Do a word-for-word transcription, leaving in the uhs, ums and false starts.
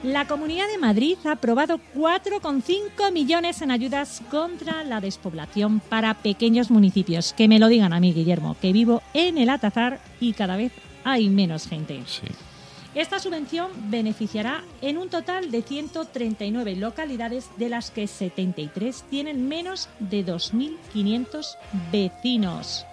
La Comunidad de Madrid ha aprobado cuatro coma cinco millones en ayudas contra la despoblación para pequeños municipios. Que me lo digan a mí, Guillermo, que vivo en el Atazar y cada vez hay menos gente. Sí. Esta subvención beneficiará en un total de ciento treinta y nueve localidades, de las que setenta y tres tienen menos de dos mil quinientos vecinos.